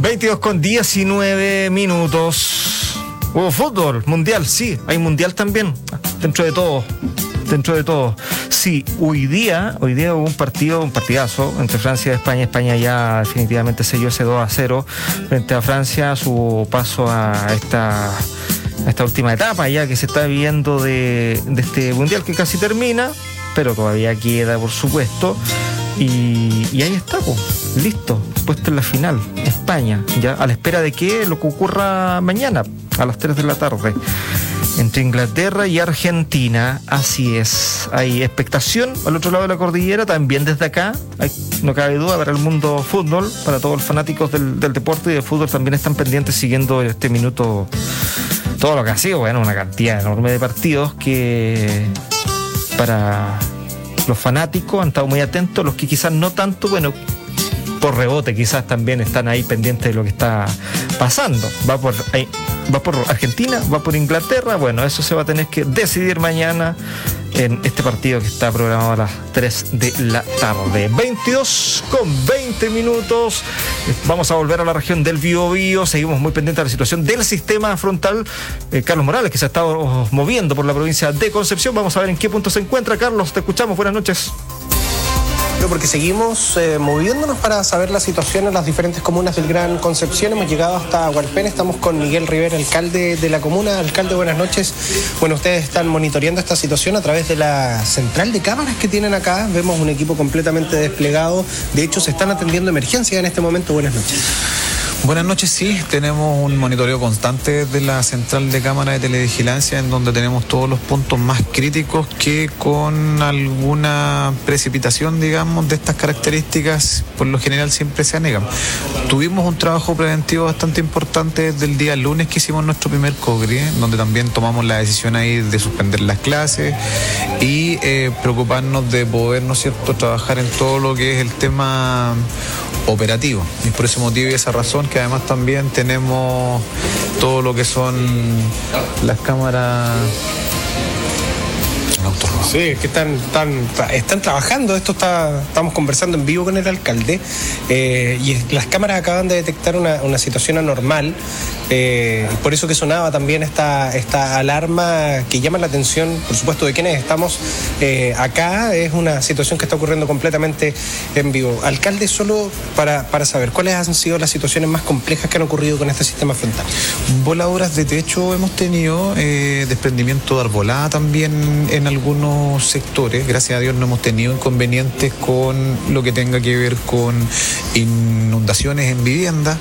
22:19. Hubo fútbol, mundial, sí, hay mundial también, dentro de todo. Sí, hoy día hubo un partidazo entre Francia y España. España ya definitivamente selló ese 2-0 frente a Francia, su paso a esta última etapa ya que se está viviendo de este mundial que casi termina, pero todavía queda, por supuesto. Y ahí está, listo, puesto en la final, España, ya a la espera de lo que ocurra mañana a las 3 de la tarde entre Inglaterra y Argentina. Así es, hay expectación al otro lado de la cordillera, también desde acá, no cabe duda, para el mundo fútbol, para todos los fanáticos del deporte y del fútbol también están pendientes siguiendo este minuto, todo lo que ha sido, una cantidad enorme de partidos que para los fanáticos han estado muy atentos, los que quizás no tanto, por rebote quizás también están ahí pendientes de lo que está pasando. Va por Argentina, va por Inglaterra, eso se va a tener que decidir mañana en este partido que está programado a las 3 de la tarde. 22:20. Vamos a volver a la región del Biobío. Seguimos muy pendientes de la situación del sistema frontal Carlos Morales, que se ha estado moviendo por la provincia de Concepción. Vamos a ver en qué punto se encuentra. Carlos, te escuchamos. Buenas noches. Porque seguimos moviéndonos para saber la situación en las diferentes comunas del Gran Concepción. Hemos llegado hasta Hualpén, estamos con Miguel Rivera, alcalde de la comuna. Alcalde, buenas noches. Ustedes están monitoreando esta situación a través de la central de cámaras que tienen acá. Vemos un equipo completamente desplegado. De hecho, se están atendiendo emergencias en este momento. Buenas noches. Buenas noches, sí, tenemos un monitoreo constante de la central de cámara de televigilancia en donde tenemos todos los puntos más críticos que con alguna precipitación, digamos, de estas características, por lo general siempre se anegan. Tuvimos un trabajo preventivo bastante importante desde el día lunes que hicimos nuestro primer COGRI, donde también tomamos la decisión ahí de suspender las clases y preocuparnos de poder, ¿no es cierto?, trabajar en todo lo que es el tema operativo. Y por ese motivo y esa razón que además también tenemos todo lo que son las cámaras. Sí, es que están trabajando. Estamos conversando en vivo con el alcalde y las cámaras acaban de detectar una situación anormal. Por eso que sonaba también esta alarma que llama la atención, por supuesto, de quienes estamos acá. Es una situación que está ocurriendo completamente en vivo. Alcalde, solo para saber, ¿cuáles han sido las situaciones más complejas que han ocurrido con este sistema frontal? Voladoras de techo hemos tenido, desprendimiento de arbolada también en algunos sectores. Gracias a Dios no hemos tenido inconvenientes con lo que tenga que ver con inundaciones en vivienda.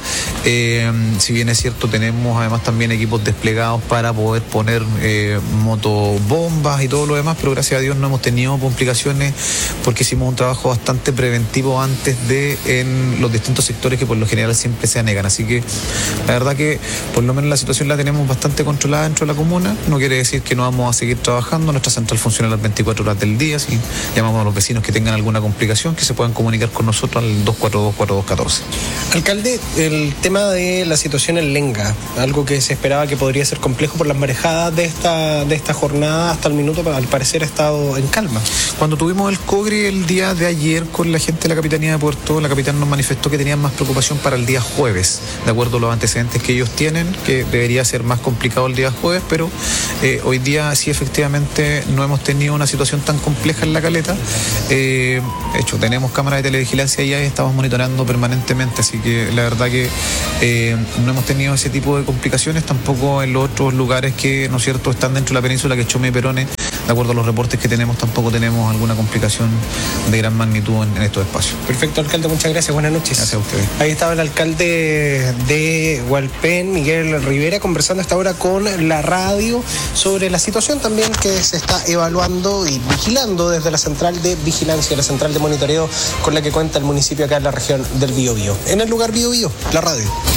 Si bien es cierto, tenemos además también equipos desplegados para poder poner motobombas y todo lo demás, pero gracias a Dios no hemos tenido complicaciones porque hicimos un trabajo bastante preventivo antes en los distintos sectores que por lo general siempre se anegan. Así que la verdad que por lo menos la situación la tenemos bastante controlada dentro de la comuna. No quiere decir que no vamos a seguir trabajando. Nuestra central funciona las 24 horas del día. Si llamamos a los vecinos que tengan alguna complicación, que se puedan comunicar con nosotros al 242-4214. Alcalde, el tema de la situación en Lenga, algo que se esperaba que podría ser complejo por las marejadas de esta jornada, hasta el minuto al parecer ha estado en calma. Cuando tuvimos el COGRI el día de ayer con la gente de la Capitanía de Puerto, la capitana nos manifestó que tenían más preocupación para el día jueves, de acuerdo a los antecedentes que ellos tienen, que debería ser más complicado el día jueves, pero hoy día sí efectivamente no hemos tenido una situación tan compleja en la caleta. De hecho, tenemos cámaras de televigilancia y estamos monitoreando permanentemente, así que la verdad que no hemos tenido ese tipo de complicaciones, tampoco en los otros lugares que, ¿no es cierto?, están dentro de la península, que es Chome y Perone. De acuerdo a los reportes que tenemos, tampoco tenemos alguna complicación de gran magnitud en estos espacios. Perfecto, alcalde, muchas gracias, buenas noches. Gracias a ustedes. Ahí estaba el alcalde de Hualpén, Miguel Rivera, conversando hasta ahora con la radio sobre la situación también que se está evaluando y vigilando desde la central de vigilancia, la central de monitoreo con la que cuenta el municipio acá en la región del Biobío. En el lugar Biobío, la radio.